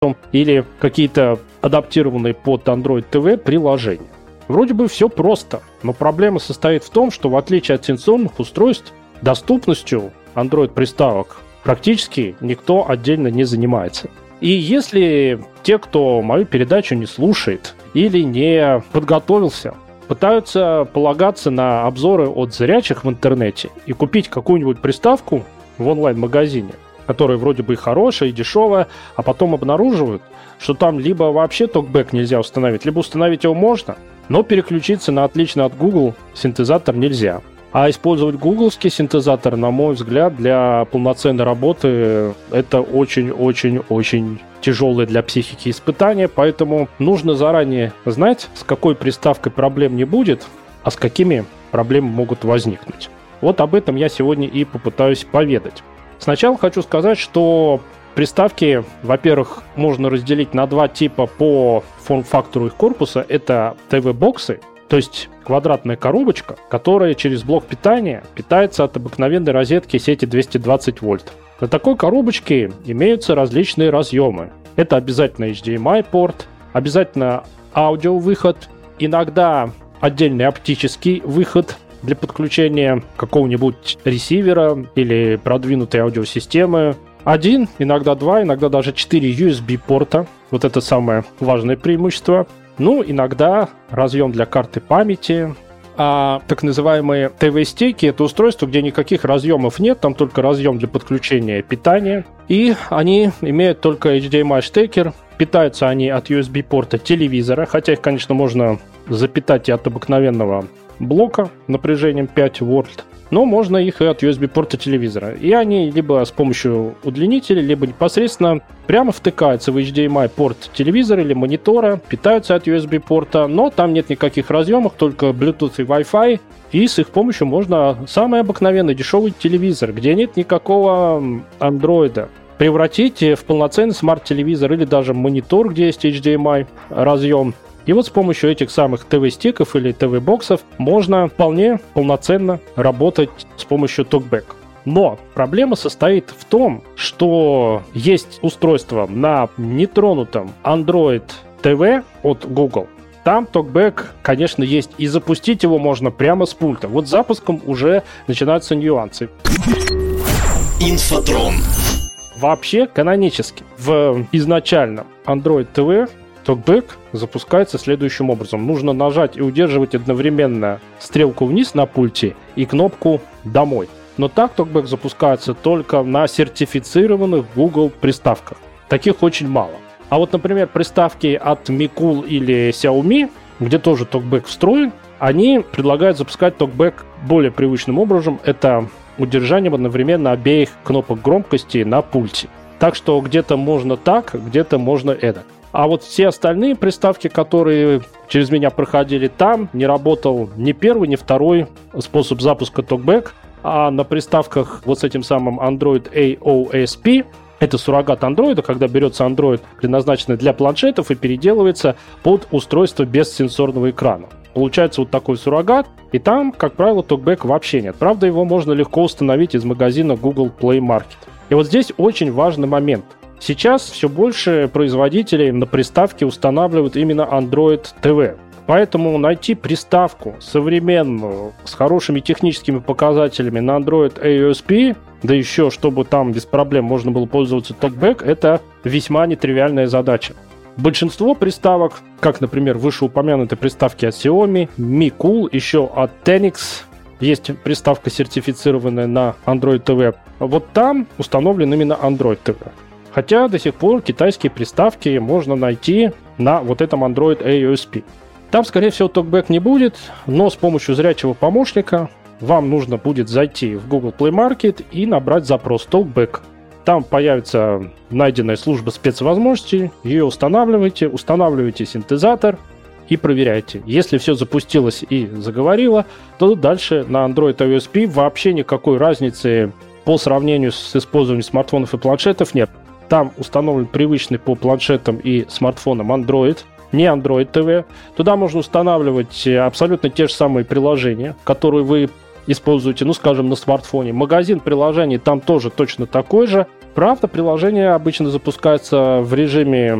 или какие-то адаптированные под Android TV приложения. Вроде бы все просто, но проблема состоит в том, что в отличие от сенсорных устройств, доступностью Android-приставок практически никто отдельно не занимается. И если те, кто мою передачу не слушает или не подготовился, пытаются полагаться на обзоры от зрячих в интернете и купить какую-нибудь приставку в онлайн-магазине, которая вроде бы и хорошая, и дешевая, а потом обнаруживают, что там либо вообще токбэк нельзя установить, либо установить его можно, но переключиться на отличный от Google синтезатор нельзя. А использовать гугловский синтезатор, на мой взгляд, для полноценной работы это очень-очень-очень тяжелое для психики испытание, поэтому нужно заранее знать, с какой приставкой проблем не будет, а с какими проблемы могут возникнуть. Вот об этом я сегодня и попытаюсь поведать. Сначала хочу сказать, что приставки, во-первых, можно разделить на два типа по форм-фактору их корпуса. Это ТВ-боксы, то есть квадратная коробочка, которая через блок питания питается от обыкновенной розетки сети 220 вольт. На такой коробочке имеются различные разъемы. Это обязательно HDMI-порт, обязательно аудиовыход, иногда отдельный оптический выход для подключения какого-нибудь ресивера или продвинутой аудиосистемы. Один, иногда два, иногда даже 4 USB-порта. Вот это самое важное преимущество. Ну, иногда разъем для карты памяти. А так называемые ТВ-стейки — это устройства, где никаких разъемов нет, там только разъем для подключения питания. И они имеют только HDMI-штекер. Питаются они от USB-порта телевизора, хотя их, конечно, можно запитать и от обыкновенного блока напряжением 5 вольт, но можно их и от USB-порта телевизора. И они либо с помощью удлинителя, либо непосредственно прямо втыкаются в HDMI-порт телевизора или монитора, питаются от USB-порта, но там нет никаких разъемов, только Bluetooth и Wi-Fi, и с их помощью можно самый обыкновенный дешевый телевизор, где нет никакого андроида, превратить в полноценный смарт-телевизор или даже монитор, где есть HDMI разъем. И вот с помощью этих самых ТВ-стиков или ТВ-боксов можно вполне полноценно работать с помощью токбэк. Но проблема состоит в том, что есть устройство на нетронутом Android TV от Google. Там токбэк, конечно, есть, и запустить его можно прямо с пульта. Вот с запуском уже начинаются нюансы. Инфотрон. Вообще, канонически, в изначальном Android TV токбэк запускается следующим образом. Нужно нажать и удерживать одновременно стрелку вниз на пульте и кнопку «Домой». Но так токбэк запускается только на сертифицированных Google приставках. Таких очень мало. А вот, например, приставки от Mi-Cool или Xiaomi, где тоже токбэк встроен, они предлагают запускать токбэк более привычным образом. Это удержанием одновременно обеих кнопок громкости на пульте. Так что где-то можно так, где-то можно эдак. А вот все остальные приставки, которые через меня проходили, там не работал ни первый, ни второй способ запуска токбэк. А на приставках вот с этим самым Android AOSP, это суррогат Android, когда берется Android, предназначенный для планшетов, и переделывается под устройство без сенсорного экрана. Получается вот такой суррогат, и там, как правило, токбэк вообще нет. Правда, его можно легко установить из магазина Google Play Market. И вот здесь очень важный момент. Сейчас все больше производителей на приставке устанавливают именно Android TV. Поэтому найти приставку современную, с хорошими техническими показателями на Android AOSP, да еще чтобы там без проблем можно было пользоваться токбэк, это весьма нетривиальная задача. Большинство приставок, как, например, вышеупомянутые приставки от Xiaomi, Mi-Cool, еще от Tenix, есть приставка, сертифицированная на Android TV, вот там установлен именно Android TV. Хотя до сих пор китайские приставки можно найти на вот этом Android AOSP. Там, скорее всего, токбэк не будет, но с помощью зрячего помощника вам нужно будет зайти в Google Play Market и набрать запрос токбэк. Там появится найденная служба спецвозможностей, ее устанавливаете синтезатор и проверяйте. Если все запустилось и заговорило, то дальше на Android AOSP вообще никакой разницы по сравнению с использованием смартфонов и планшетов нет. Там установлен привычный по планшетам и смартфонам Android, не Android TV. Туда можно устанавливать абсолютно те же самые приложения, которые вы используете, ну, скажем, на смартфоне. Магазин приложений там тоже точно такой же. Правда, приложение обычно запускается в режиме